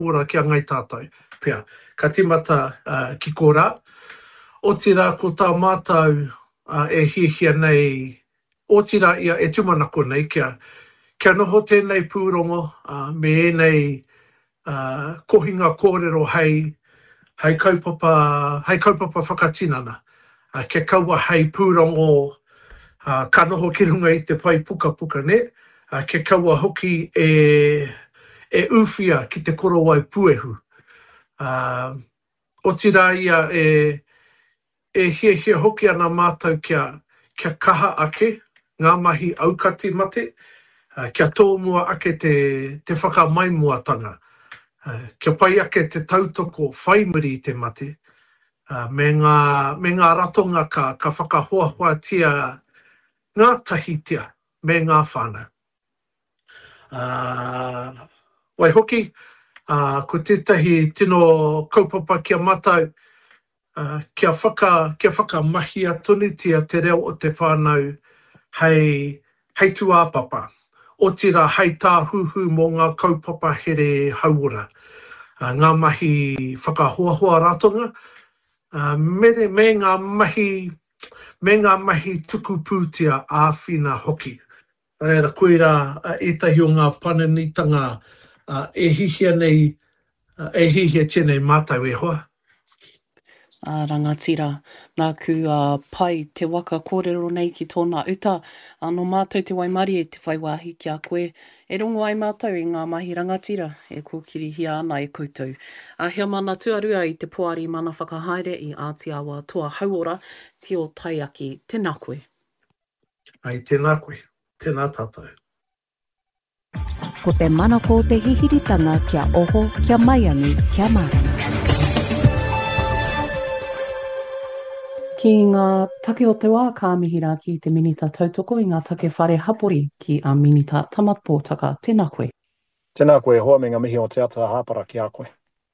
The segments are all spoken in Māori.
ora kia ngai tātou. Pea, ka timata ki ko rā. O tira ko tā mātou e hihia nei, o tira ia e tumanako nei, kia noho tēnei pūrongo me enei kohinga kōrero hei kaupapa whakatinana. Ke kaua hei pūrongo ka noho ki runga i te pai puka puka ne. Ke kaua hoki e uwhia ki te korowai puehu. O tira ia e hia hoki ana mātou kia kaha ake, ngā mahi aukati mate, kia tōmua ake te whakamaimuatanga. Kia pai ake te tautoko whaimiri i te mate, me ngā ratonga ka whakahoahoatia ngā tahitia me ngā whānau. Wai hoki, ko tētahi tino kaupapa kia matau, kia whakamahi atunitia te reo o te whānau hei tuāpapa. O tira hei tāhuhu mō ngā kaupapa here hauora. Ngā mahi whakahoahoa ratonga, me ngā mahi tuku pūtia āwhina hoki. Reira, koe rā, etahi o ngā pananitanga e hihia tēnei mātou e hoa. Rangatira, nā ku pai te waka kōrero nei ki tōna uta. Anō mātou te waimari e te whaiwāhi ki a koe. E rongo ai mātou i ngā mahi rangatira e kōkirihia ana e koutou. Hea mana tuarua i te poari mana whakahaere i Ātiawa toa hauora, Tio Taiaki. Tēnā koe. Ai, tēnā koe. Tēnā tātou. Ko te manako te hihiritanga kia oho, kia maiangi, kia marama. Ki ngā take o te wā ka mihira ki te minita tautoko i ngā take whare hapori ki a minita tamatpōtaka. Tēnā koe. Tēnā koe, hoa me ngā mihi o te ata hāpara ki a koe.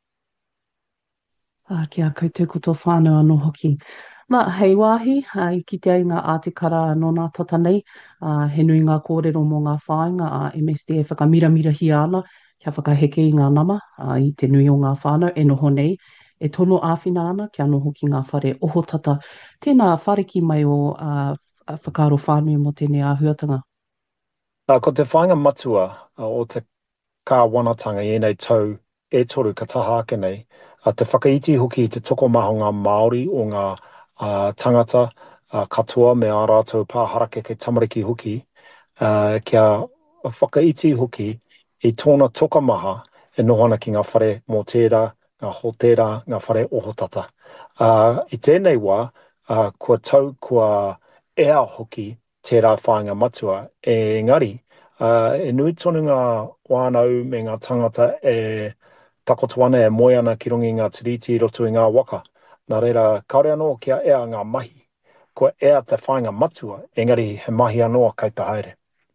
Ki a koutou koto whānau anō hoki. Nā, hei wāhi, i ki te ainga Ātikara no nā tata nei, he nui ngā kōrero mō ngā whāinga a MSD e whakamiramira hi ana, kia whakaheke i ngā nama, i te nui o ngā whānau, e noho nei, e tono āwhina ana, kia noho ki ngā whare oho tata. Tēnā whare ki mai o whakaro whānui mo tēnei āhuatanga. Ko te whāinga matua o te kāwanatanga i enei tau e toru ka taha ake nei, te whakaiti hoki te toko maha o ngā Māori o ngā tangata katoa me ā rātou pāharake kei tamariki hoki, kia whakaiti hoki i tōna toka maha e nohana ki ngā whare mō tērā, ngā hotera, ngā whare ohotata. I tēnei wā, kua tau kua ea hoki tērā whāinga matua, engari, e nui tonu ngā wānau me ngā tangata e takoto ana e moe ana ki rungi ngā tiriti roto i ngā waka. Nā reira, kaore anō kia ea ngā mahi, kua ea te whāinga matua, engari he mahi anō kai te haere.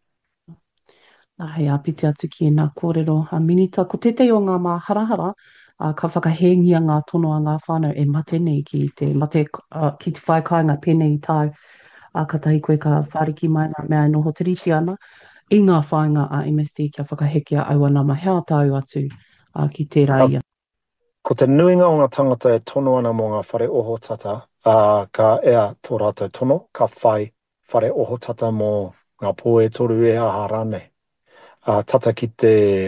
Nā hei apiti atu ki nā kōrero. Minita, ko tetei o ngā mā harahara, ka whakahengia ngā tono a ngā whānau e mate nei ki te whaikainga pēnei i tāu. Ka tahi koe ka whāriki mai nā mea noho tiriti ana i ngā whāinga a MSD kia whakahekea au ana mahea tāu atu ki tērā ia. Ko te nuinga o ngā tangata e tono ana mō ngā whare oho tata, ka ea tō rātou tono, ka whai whare oho tata mō ngā pō e toru e aha rānei. Tata ki te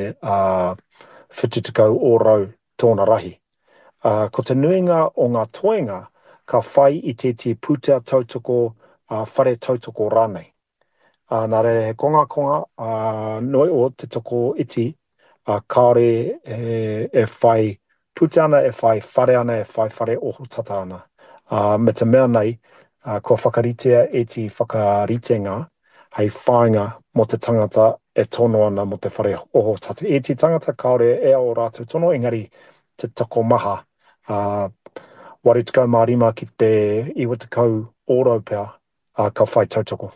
whitutukau o rau tōna rahi. Ko te nuinga o ngā toenga, ka whai i te putea tautoko, whare tautoko rānei. Nā re he konga, noi o te toko iti, kāore e whai puta ana, e whai whare ana, e whai whare oho tata ana. Me te mea nei, kua whakaritea e ti whakaritenga, hei whāinga mo te tangata e tono ana mo te whare oho tata. E ti tangata kaore e o rātou tono, engari te tako maha. Waritukau mārima ki te iwatukau ōrau pēr, ka whai tautoko.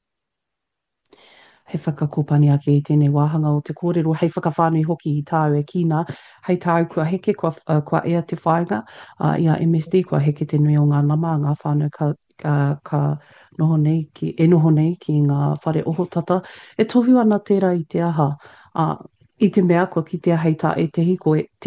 Hei whakakopani ake i tēnei wāhanga o te kōrero, hei whakawhānui hoki i tāu e kina, hei tāu kua heke, kua ea te whāinga, i a MSD kua heke te nui o ngā nama, ngā whānau ka noho nei ki ngā whare oho tata. E tohu ana tērā i te aha, I te mea ko ki te heita e tehi ko